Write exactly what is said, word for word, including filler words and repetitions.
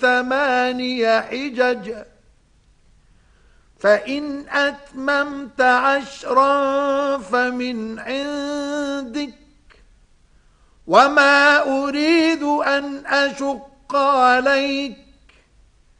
ثماني حجج فإن أتممت عشرا فمن عندك وما أريد أن أشق عليك